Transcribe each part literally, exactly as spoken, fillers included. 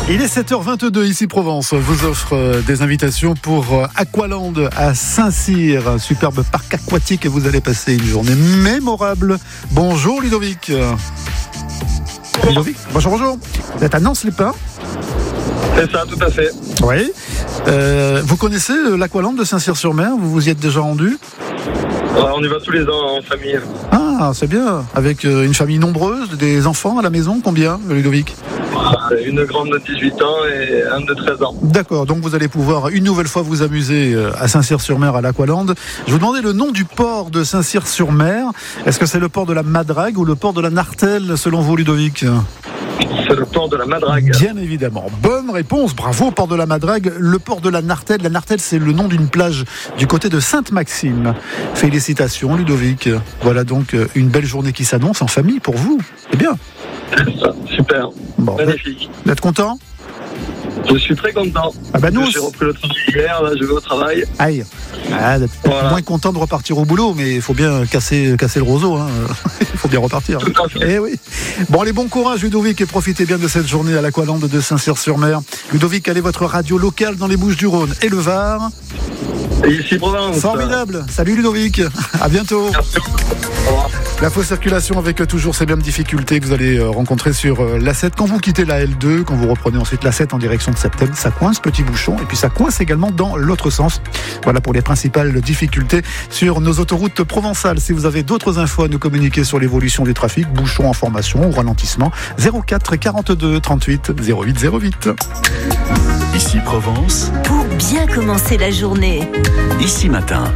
Il est sept heures vingt-deux, ici Provence vous offre des invitations pour Aqualand à Saint-Cyr, un superbe parc aquatique et vous allez passer une journée mémorable. Bonjour Ludovic. Ludovic, bonjour, bonjour. Vous êtes à Nance-les-Pins? C'est ça, tout à fait. Oui. Euh, vous connaissez l'Aqualand de Saint-Cyr-sur-Mer? Vous vous y êtes déjà rendu? On y va tous les ans en famille. Ah, c'est bien. Avec une famille nombreuse, des enfants à la maison, combien, Ludovic? Une grande de dix-huit ans et un de treize ans. D'accord, donc vous allez pouvoir une nouvelle fois vous amuser à Saint-Cyr-sur-Mer à l'Aqualand. Je vous demandais le nom du port de Saint-Cyr-sur-Mer. Est-ce que c'est le port de la Madrague ou le port de la Nartelle, selon vous, Ludovic? C'est le port de la Madrague. Bien évidemment. Bonne réponse, bravo, port de la Madrague. Le port de la Nartelle. La Nartelle, c'est le nom d'une plage du côté de Sainte-Maxime. Félicitations, Ludovic. Voilà donc une belle journée qui s'annonce en famille pour vous. C'est bien. Super. Bon, magnifique. Vous êtes content? Je suis très content. Ah bah nous, j'ai repris le travail hier, là je vais au travail. Aïe. Ah, vous êtes voilà. Moins content de repartir au boulot, mais il faut bien casser, casser le roseau. Hein. Il faut bien repartir. Tout à fait. Eh oui. Bon, allez, bon courage Ludovic et profitez bien de cette journée à l'Aqualand de Saint-Cyr-sur-Mer. Ludovic, quelle est votre radio locale dans les Bouches-du-Rhône et le Var? Et ici Provence. Formidable. Salut Ludovic. À bientôt. Merci. Au revoir. La fausse circulation avec toujours ces mêmes difficultés que vous allez rencontrer sur l'A sept. Quand vous quittez la L deux, quand vous reprenez ensuite l'A sept en direction de Septem, ça coince, petit bouchon, et puis ça coince également dans l'autre sens. Voilà pour les principales difficultés sur nos autoroutes provençales. Si vous avez d'autres infos à nous communiquer sur l'évolution du trafic, bouchons, information ou ralentissement, zéro quatre quarante-deux trente-huit zéro huit zéro huit. Ici Provence. Pour bien commencer la journée. Ici Matin.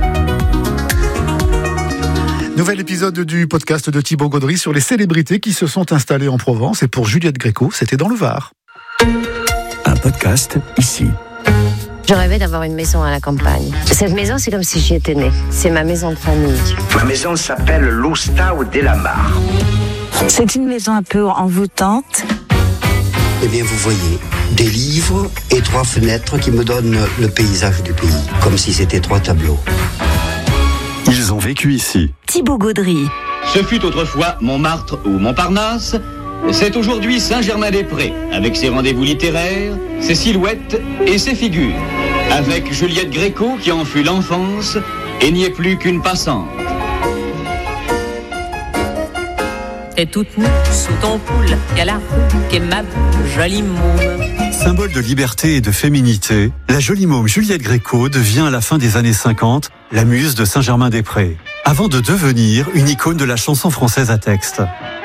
Nouvel épisode du podcast de Thibaut Gaudry sur les célébrités qui se sont installées en Provence. Et pour Juliette Gréco, c'était dans le Var. Un podcast ici. Je rêvais d'avoir une maison à la campagne. Cette maison, c'est comme si j'y étais née. C'est ma maison de famille. Ma maison s'appelle l'Ostau de la Mare. C'est une maison un peu envoûtante. Eh bien, vous voyez, des livres et trois fenêtres qui me donnent le paysage du pays, comme si c'était trois tableaux. Ils ont vécu ici. Thibaut Gaudry. Ce fut autrefois Montmartre ou Montparnasse. C'est aujourd'hui Saint-Germain-des-Prés, avec ses rendez-vous littéraires, ses silhouettes et ses figures. Avec Juliette Gréco qui en fut l'enfance et n'y est plus qu'une passante. T'es toute nue sous ton poule, y'a la roue qui est ma jolie môme. Symbole de liberté et de féminité, la jolie môme Juliette Gréco devient à la fin des années cinquante la muse de Saint-Germain-des-Prés, avant de devenir une icône de la chanson française à texte.